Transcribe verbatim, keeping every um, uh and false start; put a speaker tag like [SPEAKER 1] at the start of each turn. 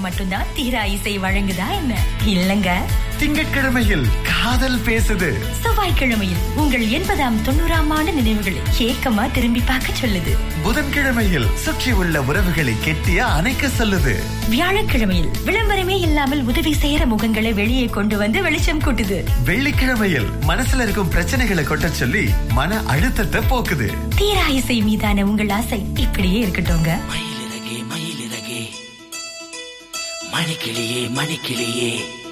[SPEAKER 1] மட்டும்தான் தீரா இசை வழங்குதா என்ன? இல்லங்க.
[SPEAKER 2] திங்கட்கிழமையில் காதல் பேசுது.
[SPEAKER 1] செவ்வாய்க்கிழமையில் உங்கள் எண்பதாம் தொண்ணூறாம் ஆண்டு நினைவுகளை ஏக்கமா திரும்பி பார்க்க சொல்லுது.
[SPEAKER 2] புதன்கிழமையில் சுற்றி உள்ள உறவுகளை கெட்டியா அணைக்க சொல்லுது.
[SPEAKER 1] வியாழக்கிழமையில் விளம்பரமே இல்லாமல் உதவி செய்யற முகங்களை வெளியே கொண்டு வந்து வெளிச்சம் கூட்டுது.
[SPEAKER 2] வெள்ளிக்கிழமையில் மனசுல இருக்கும் பிரச்சனைகளை கொட்ட சொல்லி மன அழுத்தத்தை போக்குது.
[SPEAKER 1] தீரா இசை மீதான உங்கள் ஆசை இப்படியே இருக்கட்டும்ங்க.
[SPEAKER 3] மயிலிறகே மயிலிறகே மணிக்கிளியே மணிக்கிளியே